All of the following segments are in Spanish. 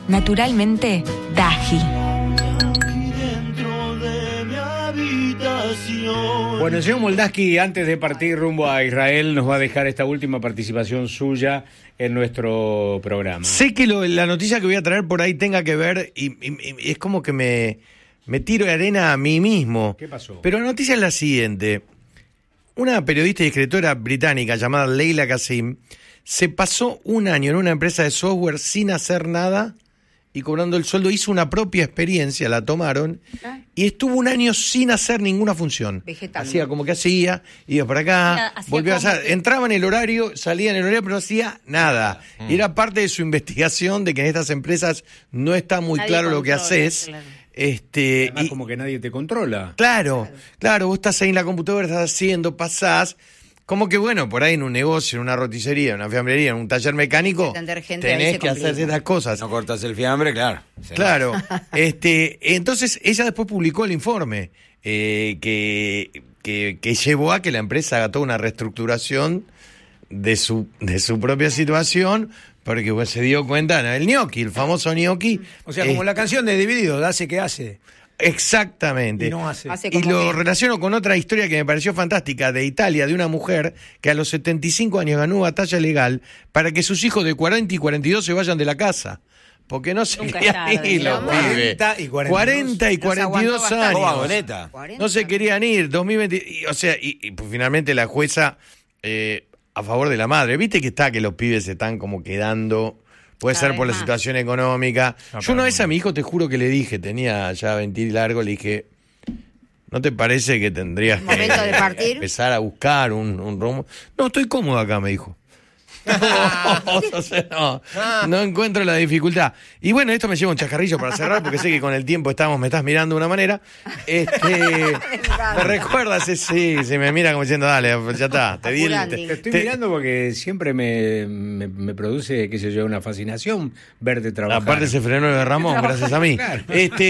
Naturalmente, Daji. Bueno, el señor Moldaski, antes de partir rumbo a Israel, nos va a dejar esta última participación suya en nuestro programa. Sé que la noticia que voy a traer por ahí tenga que ver, y es como que me tiro de arena a mí mismo. ¿Qué pasó? Pero la noticia es la siguiente. Una periodista y escritora británica llamada Leila Kasim se pasó un año en una empresa de software sin hacer nada y cobrando el sueldo. Hizo una propia experiencia, la tomaron, y estuvo un año sin hacer ninguna función. Vegetando. Hacía como que hacía, iba para acá, volvía a hacer, entraba en el horario, salía en el horario, pero no hacía nada. Y era parte de su investigación de que en estas empresas no está muy claro lo que haces. Claro. Además, como que nadie te controla. Claro, vos estás ahí en la computadora, estás haciendo, pasás. Como que bueno, por ahí en un negocio, en una roticería, en una fiambrería, en un taller mecánico, tenés que hacer estas cosas. No cortas el fiambre, claro. Claro. Entonces ella después publicó el informe que llevó a que la empresa haga toda una reestructuración de su propia situación, porque pues, se dio cuenta, el gnocchi, el famoso gnocchi. O sea, como la canción de Divididos, hace que hace. Exactamente. Y no hace. Y lo relaciono con otra historia que me pareció fantástica de Italia, de una mujer que a los 75 años ganó batalla legal para que sus hijos de 40 y 42 se vayan de la casa. Porque no se querían ir los pibes. 40 y 42 años. No se querían ir. 2020. O sea, y pues, finalmente la jueza a favor de la madre. Viste que los pibes se están como quedando. Puede ser por la situación económica. Yo una vez a mi hijo, te juro que le dije, tenía ya 20 y largo, le dije, ¿no te parece que tendrías que empezar a buscar un rumbo? No, estoy cómodo acá, me dijo. O sea, no encuentro la dificultad. Y bueno, esto me lleva un chascarrillo para cerrar, porque sé que con el tiempo me estás mirando de una manera. Me recuerdas, sí, me mira como diciendo, dale, ya está. Te estoy mirando porque siempre me produce, qué sé yo, una fascinación verte trabajar. Aparte se frenó el Ramón, gracias a mí. Claro.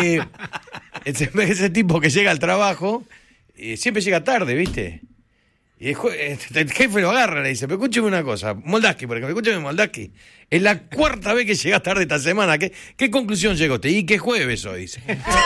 Ese tipo que llega al trabajo, siempre llega tarde, ¿viste? Y el jefe lo agarra y le dice, pero escúcheme una cosa, Moldaski, por ejemplo, escúcheme Moldaski, es la cuarta vez que llegas tarde esta semana, ¿qué conclusión llegó usted? ¿Y qué jueves hoy? Dice.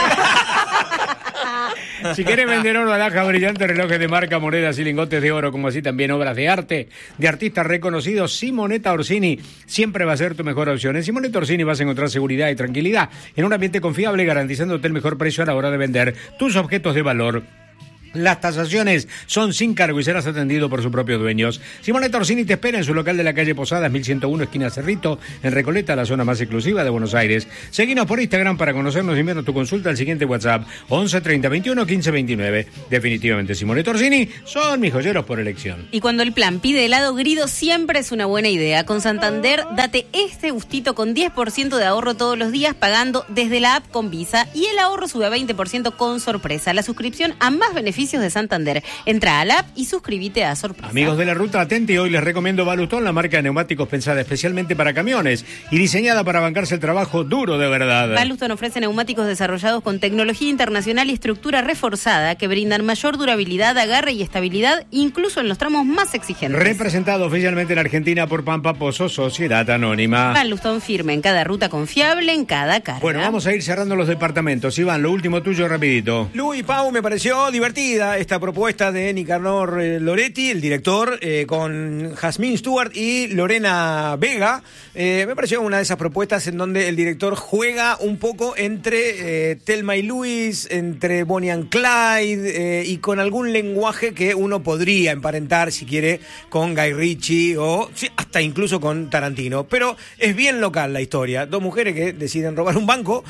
Si quieres vender oro, alhaja, brillantes, relojes de marca, monedas y lingotes de oro, como así también obras de arte de artistas reconocidos, Simonetta Orsini siempre va a ser tu mejor opción. En Simonetta Orsini vas a encontrar seguridad y tranquilidad en un ambiente confiable, garantizándote el mejor precio a la hora de vender tus objetos de valor. Las tasaciones son sin cargo y serás atendido por sus propios dueños. Simonetta Orsini te espera en su local de la calle Posadas, 1101, esquina Cerrito, en Recoleta, la zona más exclusiva de Buenos Aires. Seguinos por Instagram para conocernos y enviarnos tu consulta al siguiente WhatsApp, 11 30 21 15 29. Definitivamente, Simonetta Orsini son mis joyeros por elección. Y cuando el plan pide helado Grido, siempre es una buena idea. Con Santander, date este gustito con 10% de ahorro todos los días pagando desde la app con Visa, y el ahorro sube a 20% con sorpresa. La suscripción a más beneficios de Santander. Entra al app y suscríbete a sorpresa. Amigos de la ruta, atente, hoy les recomiendo Balustón, la marca de neumáticos pensada especialmente para camiones y diseñada para bancarse el trabajo duro de verdad. Balustón ofrece neumáticos desarrollados con tecnología internacional y estructura reforzada que brindan mayor durabilidad, agarre y estabilidad, incluso en los tramos más exigentes. Representado oficialmente en Argentina por Pampa Pozo, Sociedad Anónima. Balustón firme en cada ruta, confiable en cada carga. Bueno, vamos a ir cerrando los departamentos. Iván, lo último tuyo rapidito. Lu y Pau, me pareció divertida esta propuesta de Nicanor Loretti, el director, con Jasmine Stewart y Lorena Vega. Me pareció una de esas propuestas en donde el director juega un poco entre Thelma y Luis, entre Bonnie and Clyde, y con algún lenguaje que uno podría emparentar, si quiere, con Guy Ritchie o hasta incluso con Tarantino. Pero es bien local la historia. Dos mujeres que deciden robar un banco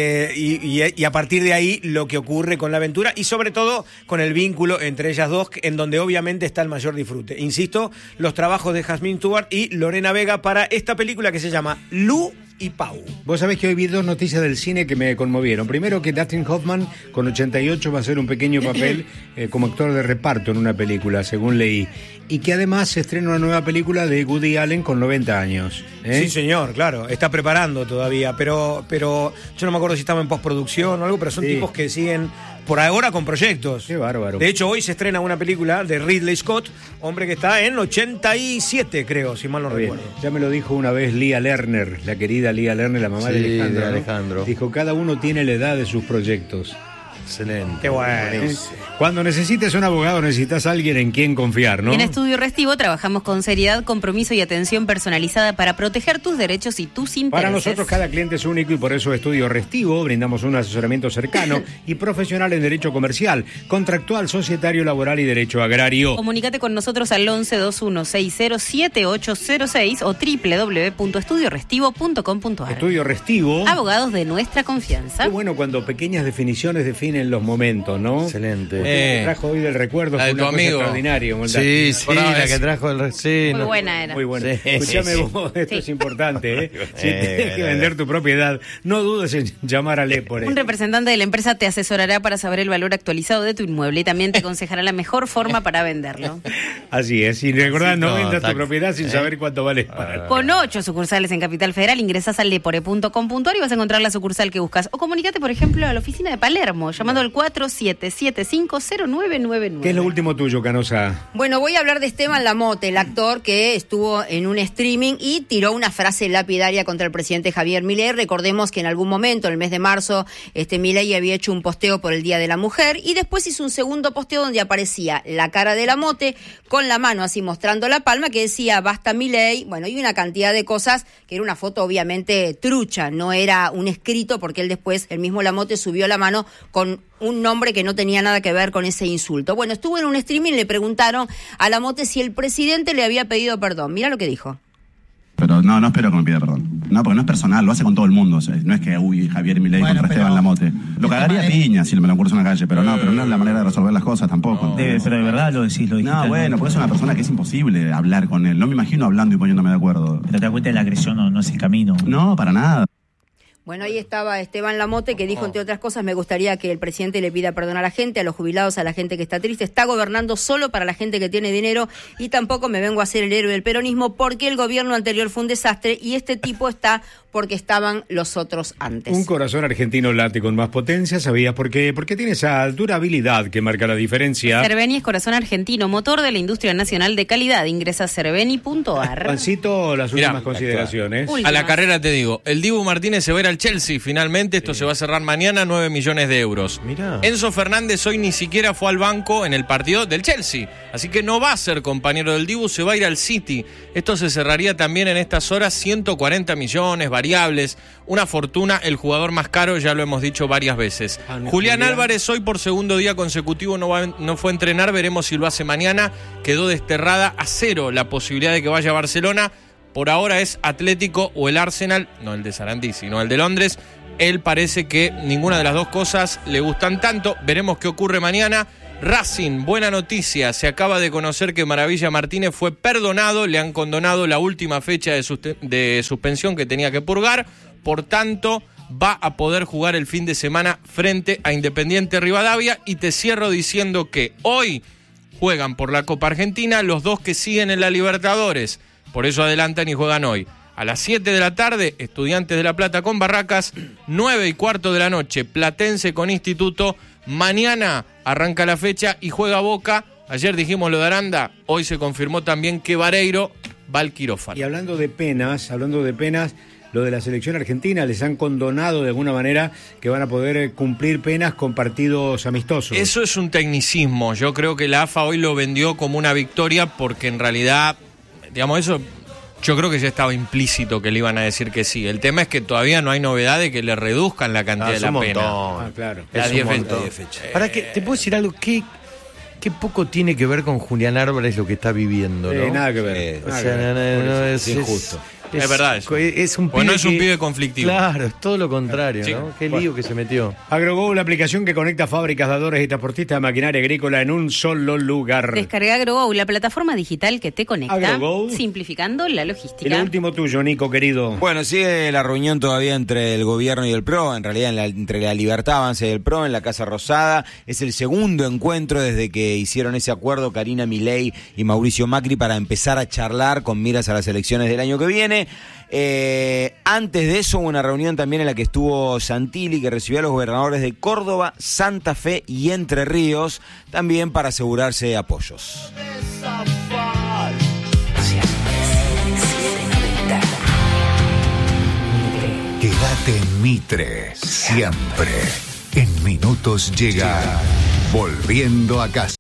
y a partir de ahí lo que ocurre con la aventura y sobre todo con el vínculo entre ellas dos, en donde obviamente está el mayor disfrute. Insisto, los trabajos de Jasmine Stewart y Lorena Vega para esta película que se llama Lu y Pau. Vos sabés que hoy vi dos noticias del cine que me conmovieron. Primero, que Dustin Hoffman, con 88, va a hacer un pequeño papel como actor de reparto en una película, según leí. Y que además se estrena una nueva película de Woody Allen con 90 años. Sí, señor, claro. Está preparando todavía, pero yo no me acuerdo si estaba en postproducción o algo, pero son tipos que siguen por ahora con proyectos. Qué bárbaro. De hecho, hoy se estrena una película de Ridley Scott, hombre que está en 87, creo, si mal no Bien. recuerdo. Ya me lo dijo una vez Lía Lerner, la querida Lía Lerner, la mamá Sí, de Alejandro. de ¿no? Alejandro. Dijo, cada uno tiene la edad de sus proyectos. Excelente. Qué bueno. Cuando necesites un abogado, necesitas a alguien en quien confiar, ¿no? En Estudio Restivo trabajamos con seriedad, compromiso y atención personalizada para proteger tus derechos y tus intereses. Para nosotros cada cliente es único y por eso Estudio Restivo brindamos un asesoramiento cercano y profesional en derecho comercial, contractual, societario, laboral y derecho agrario. Comunícate con nosotros al 1121607806 o www.estudiorestivo.com.ar. Estudio Restivo. Abogados de nuestra confianza. Qué bueno cuando pequeñas definiciones definen los momentos, ¿no? Excelente. Trajo hoy del recuerdo, La fue de una tu cosa amigo. extraordinaria. Sí, sí, la que trajo el... Sí, Muy no. buena era. Muy bueno. Sí, Escúchame sí. vos, esto Sí. es importante, ¿eh? Si tienes que vender tu propiedad, no dudes en llamar a Lepore. Un representante de la empresa te asesorará para saber el valor actualizado de tu inmueble y también te aconsejará la mejor forma para venderlo. Así es, y recordad, no no, vendas tu tac. propiedad sin saber cuánto vale para. Con 8 sucursales en Capital Federal, ingresás al lepore.com.ar y vas a encontrar la sucursal que buscas. O comunícate, por ejemplo, a la oficina de Palermo, llamando al 47750999. ¿Qué es lo último tuyo, Canosa? Bueno, voy a hablar de Esteban Lamote, el actor que estuvo en un streaming y tiró una frase lapidaria contra el presidente Javier Milei. Recordemos que en algún momento, en el mes de marzo, Milei había hecho un posteo por el Día de la Mujer y después hizo un segundo posteo donde aparecía la cara de Lamote con la mano así mostrando la palma que decía basta Milei, bueno, y una cantidad de cosas que era una foto obviamente trucha, no era un escrito porque él después, el mismo Lamote subió la mano con un nombre que no tenía nada que ver con ese insulto. Bueno, estuvo en un streaming y le preguntaron a Lamote si el presidente le había pedido perdón. Mira lo que dijo. Pero no espero que me pida perdón. No, porque no es personal, lo hace con todo el mundo. O sea, no es que, Javier Milei contra Esteban Lamote. Lo cagaría a piña si me lo cruzo en la calle, pero no es la manera de resolver las cosas tampoco. Pero de verdad lo decís, lo dijiste. No, bueno, porque es una persona que es imposible hablar con él. No me imagino hablando y poniéndome de acuerdo. Pero te das cuenta de la agresión no es el camino. No, para nada. Bueno, ahí estaba Esteban Lamote que dijo, entre otras cosas, me gustaría que el presidente le pida perdón a la gente, a los jubilados, a la gente que está triste. Está gobernando solo para la gente que tiene dinero y tampoco me vengo a ser el héroe del peronismo porque el gobierno anterior fue un desastre y este tipo está porque estaban los otros antes. Un corazón argentino late con más potencia, ¿sabías por qué? Porque tiene esa durabilidad que marca la diferencia. Cerveni es corazón argentino, motor de la industria nacional de calidad. Ingresa a cerveni.ar. Pancito, las últimas Mirá, consideraciones. Últimas. A la carrera te digo, el Dibu Martínez se va a ir al Chelsea, finalmente esto se va a cerrar mañana, 9 millones de euros. Mirá. Enzo Fernández hoy ni siquiera fue al banco en el partido del Chelsea, así que no va a ser compañero del Dibu, se va a ir al City. Esto se cerraría también en estas horas, 140 millones, variables, una fortuna, el jugador más caro, ya lo hemos dicho varias veces. Julián Álvarez hoy por segundo día consecutivo no fue a entrenar, veremos si lo hace mañana, quedó desterrada a 0 la posibilidad de que vaya a Barcelona. Por ahora es Atlético o el Arsenal, no el de Sarandí, sino el de Londres. Él parece que ninguna de las dos cosas le gustan tanto. Veremos qué ocurre mañana. Racing, buena noticia. Se acaba de conocer que Maravilla Martínez fue perdonado. Le han condonado la última fecha de suspensión que tenía que purgar. Por tanto, va a poder jugar el fin de semana frente a Independiente Rivadavia. Y te cierro diciendo que hoy juegan por la Copa Argentina los dos que siguen en la Libertadores. Por eso adelantan y juegan hoy. A las 7 de la tarde, Estudiantes de La Plata con Barracas, 9:15 de la noche, Platense con Instituto. Mañana arranca la fecha y juega Boca. Ayer dijimos lo de Aranda, hoy se confirmó también que Vareiro va al quirófano. Y hablando de penas, lo de la selección argentina, les han condonado de alguna manera que van a poder cumplir penas con partidos amistosos. Eso es un tecnicismo. Yo creo que la AFA hoy lo vendió como una victoria porque en realidad, digamos, eso yo creo que ya estaba implícito que le iban a decir que sí. El tema es que todavía no hay novedad de que le reduzcan la cantidad de la pena. Ah, claro. Las Es un 10 montón. fechas. Para que te puedo decir algo, ¿qué poco tiene que ver con Julián Álvarez lo que está viviendo, ¿no? Nada que ver. O nada sea, que ver. no, Por eso, es injusto. Es verdad eso. Es un Pues no pibe es un que- pibe conflictivo. Claro, es todo lo contrario, Sí. ¿no? Qué lío que se metió. AgroGo, la aplicación que conecta fábricas, dadores y transportistas de maquinaria agrícola en un solo lugar. Descarga AgroGo, la plataforma digital que te conecta, AgroGo. simplificando la Y logística. lo último tuyo, Nico, querido. Bueno, sigue la reunión todavía entre el gobierno y el PRO, en realidad entre la Libertad Avanza y el PRO en la Casa Rosada. Es el segundo encuentro desde que hicieron ese acuerdo Karina Milei y Mauricio Macri para empezar a charlar con miras a las elecciones del año que viene. viene. Antes de eso hubo una reunión también en la que estuvo Santilli, que recibió a los gobernadores de Córdoba, Santa Fe y Entre Ríos, también para asegurarse apoyos. Quédate en Mitre, siempre. En minutos llega Volviendo a Casa.